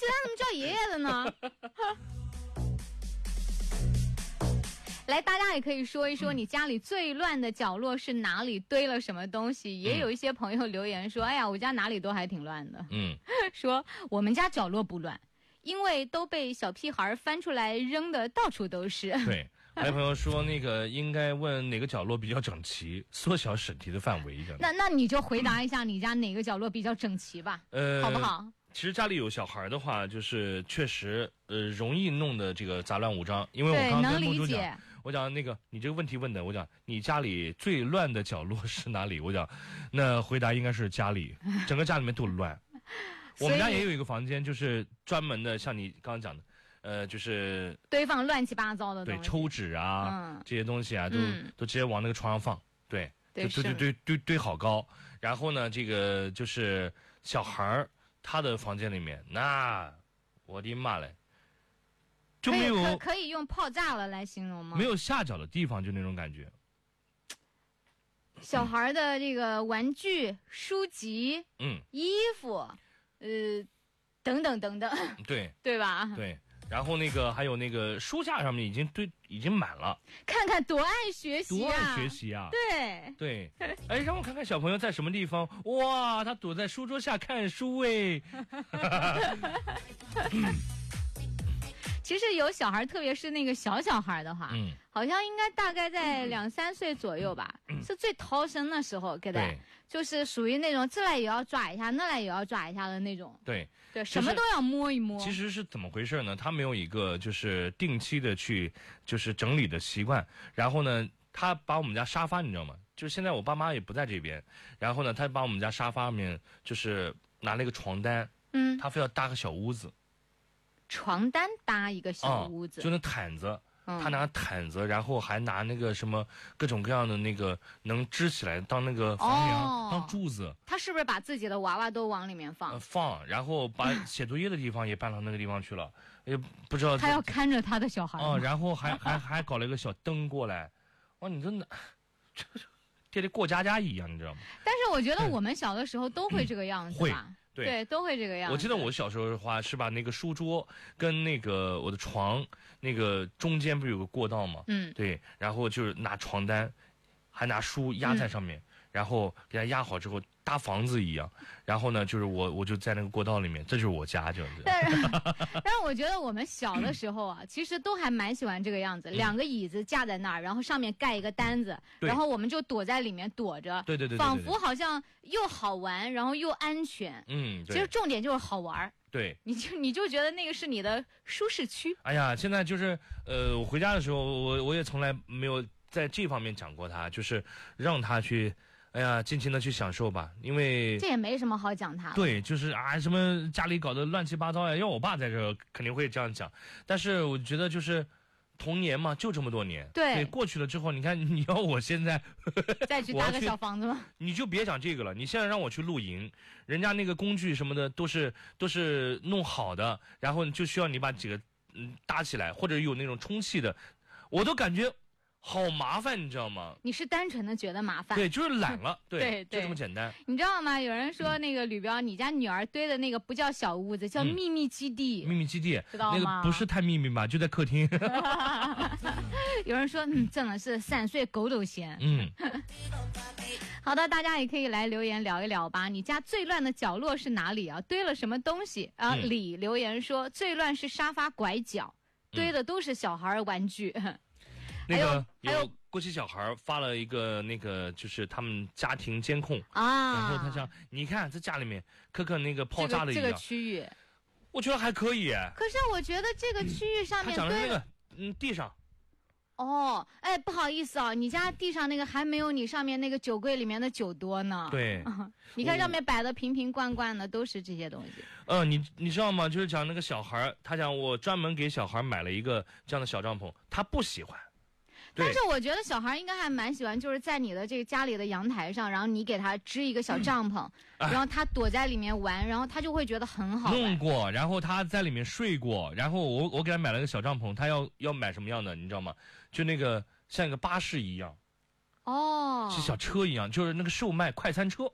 他怎么叫爷爷的呢？来，大家也可以说一说你家里最乱的角落是哪里，堆了什么东西。也有一些朋友留言说，哎呀，我家哪里都还挺乱的。说我们家角落不乱，因为都被小屁孩翻出来扔的到处都是。 对，还有朋友说那个应该问哪个角落比较整齐，缩小审题的范围。 那你就回答一下你家哪个角落比较整齐吧，好不好？ 其实家里有小孩的话，就是确实容易弄得这个杂乱无章。因为我刚刚跟梦珠讲，我讲那个你这个问题问的，我讲你家里最乱的角落是哪里？我讲那回答应该是家里，整个家里面都乱。我们家也有一个房间，就是专门的，像你刚刚讲的，就是堆放乱七八糟的东西， 对，抽纸啊，这些东西啊，都直接往那个床上放，对，堆好高。然后呢，这个就是小孩儿他的房间里面，那我的妈嘞，就没有可以用爆炸了来形容吗？ 没有下脚的地方，就那种感觉。 小孩的这个玩具、书籍、衣服。等等等等，对吧？ 对，然后那个还有那个书架上面已经满了， 看看多爱学习啊！ 多爱学习啊！ 对， 哎，让我看看小朋友在什么地方，哇，他躲在书桌下看书哎。 其实有小孩，特别是那个小孩的话，好像应该大概在2、3岁左右吧，是最逃生的时候，给他就是属于那种这来也要抓一下，那来也要抓一下的那种。对，什么都要摸一摸。 其实是怎么回事呢？他没有一个就是定期的去就是整理的习惯，然后呢，他把我们家沙发你知道吗？就是现在我爸妈也不在这边，然后呢，他把我们家沙发面就是拿了一个床单，他非要搭个小屋子。 床单搭一个小屋子， 就那毯子，他拿毯子，然后还拿那个什么各种各样的那个能支起来当那个房梁，当柱子。 他是不是把自己的娃娃都往里面放？ 然后把写作业的地方也搬到那个地方去了，也不知道他要看着他的小孩。 然后还搞了一个小灯过来，哇，你真的，这得过家家一样，你知道吗？ 但是我觉得我们小的时候都会这个样子吧。 对， 都会这个样子。 我记得我小时候的话是把那个书桌跟那个我的床那个中间不是有个过道吗？对，然后就是拿床单，还拿书压在上面，然后给它压好之后搭房子一样。然后呢，就是我就在那个过道里面，这就是我家，就是。 但是我觉得我们小的时候啊，其实都还蛮喜欢这个样子，2个椅子架在那儿，然后上面盖一个单子，然后我们就躲在里面躲着， 对， 仿佛好像又好玩，然后又安全。其实重点就是好玩。 对， 你就觉得那个是你的舒适区。 哎呀，现在就是我回家的时候，我也从来没有在这方面讲过他，就是让他去。哎呀，尽情的去享受吧，因为这也没什么好讲他。 对，就是什么家里搞得乱七八糟呀，要我爸在这肯定会这样讲。但是我觉得就是童年嘛，就这么多年，对，过去了之后，你看你要我现在再去搭个小房子吗？ 你就别讲这个了。你现在让我去露营，人家那个工具什么的都是弄好的，然后就需要你把几个搭起来，或者有那种充气的，我都感觉。好麻烦，你知道吗？ 你是单纯的觉得麻烦， 对，就是懒了，对，就这么简单。 你知道吗？有人说那个吕彪，你家女儿堆的那个不叫小屋子，叫秘密基地。 秘密基地， 知道吗？ 那个不是太秘密吧？就在客厅。 有人说，真的是3岁狗都嫌。好的，大家也可以来留言聊一聊吧。你家最乱的角落是哪里啊？堆了什么东西啊？李留言说，最乱是沙发拐角，堆的都是小孩玩具。 那个还有过期小孩发了一个那个就是他们家庭监控然后他想你看这家里面可那个爆炸的一样， 这个区域， 我觉得还可以。 可是我觉得这个区域上面他讲的是那个地上。 哎，不好意思啊，你家地上那个还没有你上面那个酒柜里面的酒多呢。 对， 你看上面摆的瓶瓶罐罐的都是这些东西。 你知道吗？就是讲那个小孩，他讲我专门给小孩买了一个这样的小帐篷，他不喜欢。 但是我觉得小孩应该还蛮喜欢，就是在你的这个家里的阳台上，然后你给他支一个小帐篷，然后他躲在里面玩，然后他就会觉得很好玩。 弄过，然后他在里面睡过，然后我给他买了个小帐篷，他要买什么样的，你知道吗？就那个像一个巴士一样，是小车一样，就是那个售卖快餐车。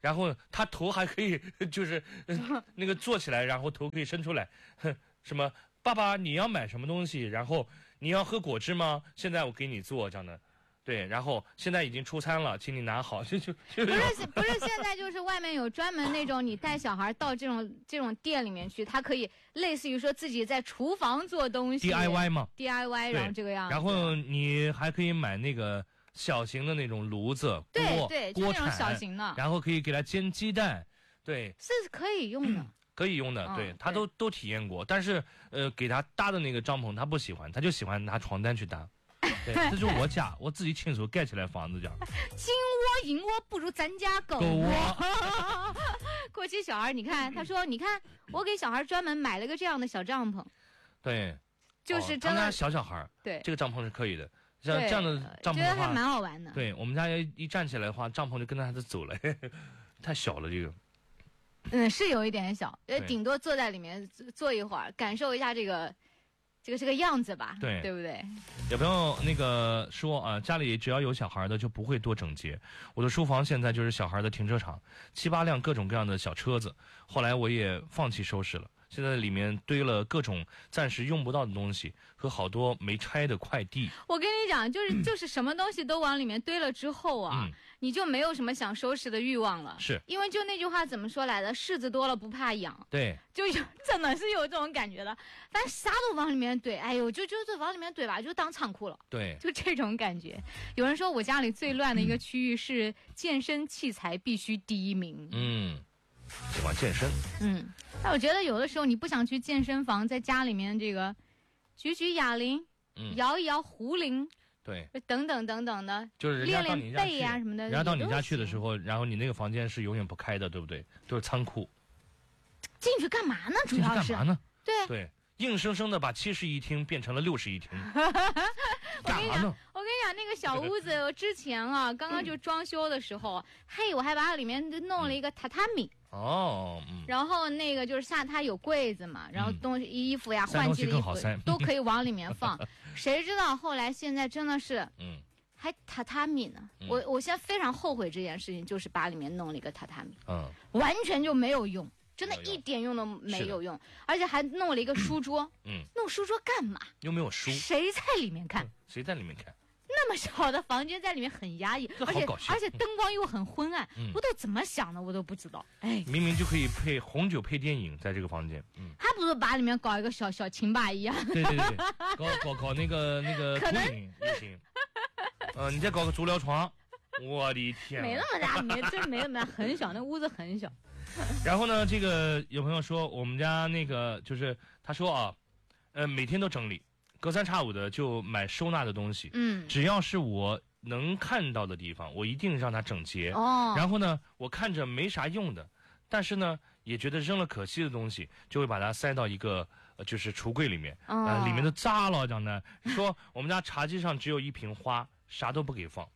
然后他头还可以就是那个坐起来，然后头可以伸出来，什么爸爸你要买什么东西，然后你要喝果汁吗？现在我给你做这样的。对，然后现在已经出餐了，请你拿好。不是现在就是外面有专门那种你带小孩到这种店里面去，他可以类似于说自己在厨房做东西 DIY 嘛 ，DIY 然后这个样子。 然后你还可以买那个小型的那种炉子、 对， 锅铲，小型的， 然后可以给它煎鸡蛋，对， 是可以用的。 可以用的，对，他都体验过，但是给他搭的那个帐篷他不喜欢，他就喜欢拿床单去搭。对，这就是我家，我自己亲手盖起来房子讲。 金窝银窝不如咱家狗窝。过期小孩，你看，他说，你看，我给小孩专门买了个这样的小帐篷。 对， 就是真的小孩， 对， 这个帐篷是可以的。像这样的帐篷的话， 觉得还蛮好玩的。 对我们家一站起来的话，帐篷就跟着孩子走了，太小了这个。 是有一点小，顶多坐在里面坐一会儿，感受一下这个样子吧，对不对？ 有朋友那个说啊，家里只要有小孩的就不会多整洁。我的书房现在就是小孩的停车场，7、8辆各种各样的小车子。后来我也放弃收拾了，现在里面堆了各种暂时用不到的东西和好多没拆的快递。 我跟你讲，就是什么东西都往里面堆了之后啊。你就没有什么想收拾的欲望了， 是因为就那句话怎么说来的？柿子多了不怕痒， 对， 就真的是有这种感觉的。反正啥都往里面堆，哎呦，就往里面堆吧，就当仓库了， 对， 就这种感觉。有人说我家里最乱的一个区域是健身器材必须第1名， 喜欢健身， 但我觉得有的时候你不想去健身房，在家里面这个举哑铃，摇一摇壶铃。 对， 等等的， 就是练练背呀什么的。 人家到你家去的时候，然后你那个房间是永远不开的，对不对？都是仓库。 进去干嘛呢？主要是干嘛呢？ 对， 硬生生的把71厅变成了61厅。干嘛呢？ 我跟你讲，那个小屋子，我之前啊，刚刚就装修的时候，嘿，我还把它里面弄了一个榻榻米。然后那个就是它有柜子嘛，然后衣服呀、换季的衣服都可以往里面放。谁知道后来现在真的是，还榻榻米呢。我现在非常后悔这件事情，就是把里面弄了一个榻榻米，完全就没有用，真的一点用都没有用，而且还弄了一个书桌。弄书桌干嘛？ 又没有书， 谁在里面看？ 谁在里面看？ 那么小的房间在里面很压抑，而且灯光又很昏暗，我都怎么想的我都不知道。哎， 明明就可以配红酒配电影，在这个房间， 还不如把里面搞一个小琴吧一样。 对，搞那个投影也行。你再搞个足疗床，我的天， 没那么大，没那么大，很小，那屋子很小。 然后呢，这个有朋友说我们家那个就是他说啊，每天都整理。隔3差5的就买收纳的东西，只要是我能看到的地方，我一定让它整洁。然后呢，我看着没啥用的，但是呢，也觉得扔了可惜的东西，就会把它塞到一个就是橱柜里面，里面都扎了，讲的说我们家茶几上只有1瓶花，啥都不给放。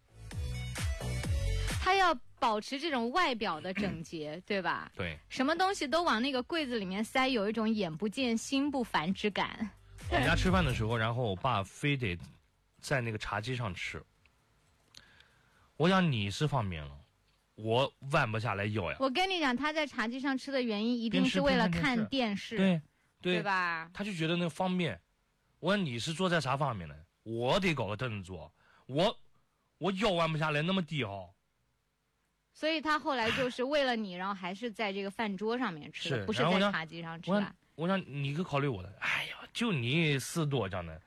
他要保持这种外表的整洁，对吧？ 对， 什么东西都往那个柜子里面塞，有一种眼不见心不烦之感。 我们家吃饭的时候，然后我爸非得在那个茶几上吃。我想你是方便了，我弯不下来腰呀。 我跟你讲，他在茶几上吃的原因一定是为了看电视，对吧？ 他就觉得那方便。我说你是坐在啥方面呢？我得搞个凳子坐，我腰弯不下来那么低哦。 所以他后来就是为了你，然后还是在这个饭桌上面吃的，不是在茶几上吃的。 我想你可考虑我的，哎呀，就你4多这样的。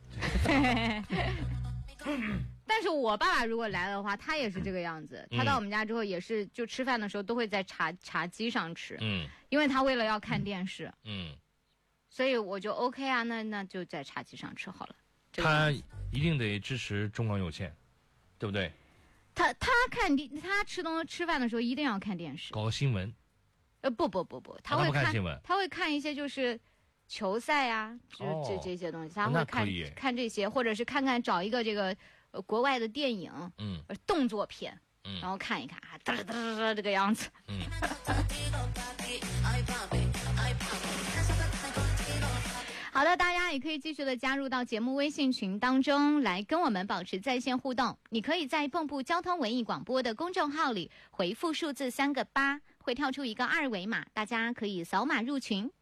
但是我爸爸如果来的话，他也是这个样子。他到我们家之后也是，就吃饭的时候都会在茶几上吃。因为他为了要看电视。所以我就 OK 啊，那就在茶几上吃好了。 他一定得支持中广有线，对不对？ 他吃饭的时候一定要看电视， 搞个新闻。 不，他会看新闻，他会看一些就是球赛啊，这些东西，他会看这些，或者是找一个这个国外的电影，动作片，然后看一看啊，哒这个样子。 好的，大家也可以继续的加入到节目微信群当中来跟我们保持在线互动。你可以在蚌埠交通文艺广播的公众号里回复数字3个8，会跳出一个2维码，大家可以扫码入群。